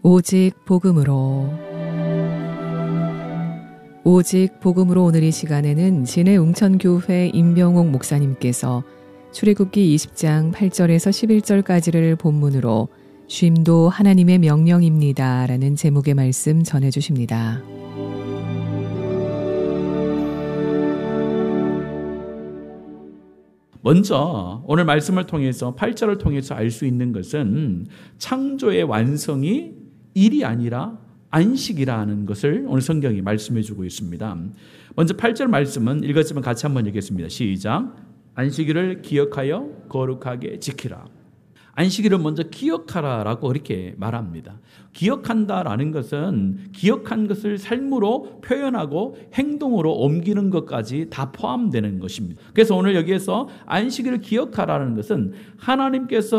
오직 복음으로. 오직 복음으로 오늘 이 시간에는 진해 웅천교회 임병옥 목사님께서 출애굽기 20장 8절에서 11절까지를 본문으로 쉼도 하나님의 명령입니다 라는 제목의 말씀 전해주십니다. 먼저 오늘 말씀을 통해서 8절을 통해서 알 수 있는 것은 창조의 완성이 일이 아니라 안식이라는 것을 오늘 성경이 말씀해 주고 있습니다. 먼저 8절 말씀은 읽었으면 같이 한번 읽겠습니다. 시작. 안식일을 기억하여 거룩하게 지키라. 안식일을 먼저 기억하라라고 이렇게 말합니다. 기억한다라는 것은 기억한 것을 삶으로 표현하고 행동으로 옮기는 것까지 다 포함되는 것입니다. 그래서 오늘 여기에서 안식일을 기억하라는 것은 하나님께서